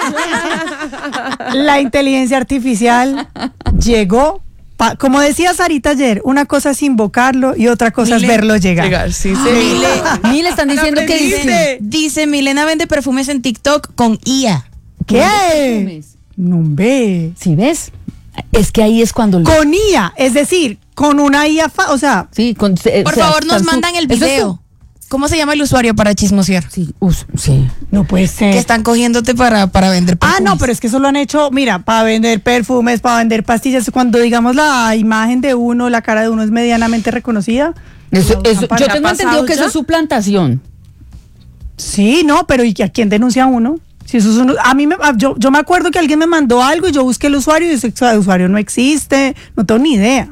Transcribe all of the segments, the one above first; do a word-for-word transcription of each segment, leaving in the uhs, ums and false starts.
La inteligencia artificial llegó. Pa, como decía Sarita ayer, una cosa es invocarlo y otra cosa Mile, es verlo llegar. llegar sí, sí. Mile, Mile están diciendo que dice, dice Milena vende perfumes en TikTok con I A. ¿Qué? No ve. ¿Sí ves? Es que ahí es cuando... Con I A, es decir, con una I A, fa, o sea... Sí, con, eh, Por o sea, favor, nos mandan el video. ¿Cómo se llama el usuario para chismosear? Sí, us, sí. No puede ser. Que están cogiéndote para, para vender perfumes. Ah, no, pero es que eso lo han hecho, mira, para vender perfumes, para vender pastillas. Cuando, digamos, la imagen de uno, la cara de uno es medianamente reconocida. Eso, eso, yo ¿ha tengo pasado entendido que ya? eso es suplantación. Sí, no, pero ¿y a quién denuncia uno? Si eso es uno, a mí me, yo, yo me acuerdo que alguien me mandó algo y yo busqué el usuario y ese usuario no existe, no tengo ni idea.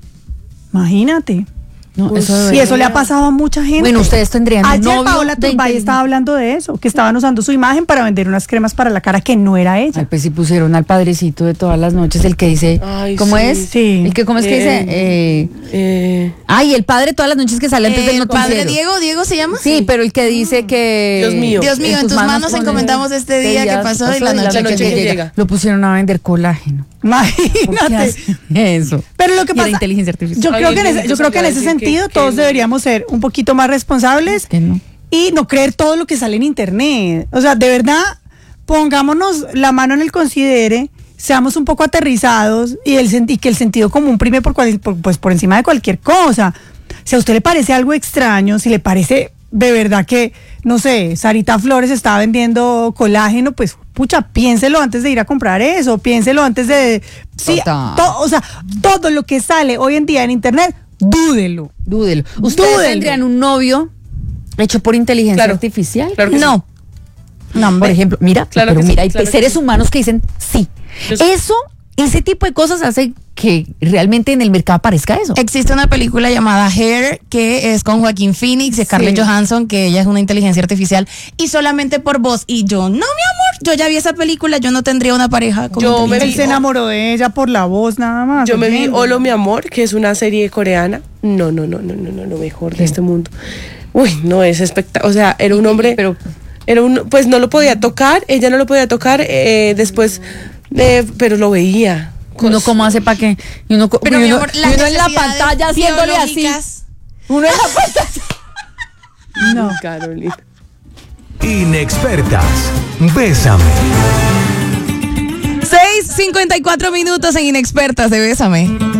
Imagínate. No, Pues, eso y eso le ha pasado a mucha gente. Bueno, ustedes tendrían un Ayer novio Paola de Turbay estaba hablando de eso, que estaban usando su imagen para vender unas cremas para la cara que no era ella. Ay, pues si pusieron al padrecito de todas las noches, el que dice, Ay, ¿cómo sí. es? Sí. El que, ¿cómo es que Eh, dice? Eh, Eh, ay, el padre de todas las noches que sale antes Eh, del ¿El padre noticiero. Diego? ¿Diego se llama? Sí, pero el que dice que... Dios mío. Dios mío, en tus manos ponen- encomendamos este día que pasó y la noche que llega. Lo pusieron a vender colágeno. ¿Por qué Imagínate. hacen eso? Pero lo que Y la pasa, inteligencia artificial. yo Ay, creo que en el ese, yo creo que en ese decir que- sentido que todos no. deberíamos ser un poquito más responsables Que no. y no creer todo lo que sale en internet. O sea, de verdad, pongámonos la mano en el considere, seamos un poco aterrizados y, el, sen- y que el sentido común prime por, cual- por, pues, por encima de cualquier cosa. Si a usted le parece algo extraño, si le parece de verdad que, no sé, Sarita Flores está vendiendo colágeno, pues, pucha, piénselo antes de ir a comprar eso, piénselo antes de... Sí, Total. to- o sea, todo lo que sale hoy en día en internet, dúdelo. Dúdelo. ¿Ustedes Dúdelo. tendrían un novio hecho por inteligencia Claro. artificial? Claro que No. No, Por hombre. ejemplo, mira, Claro pero que sí, mira, hay claro que seres sí. humanos que dicen sí. Yo- Eso, ese tipo de cosas hace que realmente en el mercado aparezca eso. Existe una película llamada Hair que es con Joaquín Phoenix y Scarlett Sí. Johansson, que ella es una inteligencia artificial y solamente por voz. Y yo, no, mi amor, yo ya vi esa película, yo no tendría una pareja con Yo me Él inteligencia. se enamoró de ella por la voz nada más. Yo me vi oyendo. Olo, mi amor, que es una serie coreana. No, no, no, no, no, no, lo mejor de este mundo. Uy, no, es espectacular. O sea, era un hombre, Pero- era un, pues no lo podía tocar, ella no lo podía tocar, eh, después, eh, pero lo veía. Uno cómo hace para que y uno, co- Pero y mi uno- amor, y las uno en la necesidades pantalla haciéndole así. biológicas. Uno en la pantalla. No. Carolina. Inexpertas, bésame. seis cincuenta y cuatro minutos en Inexpertas de Bésame.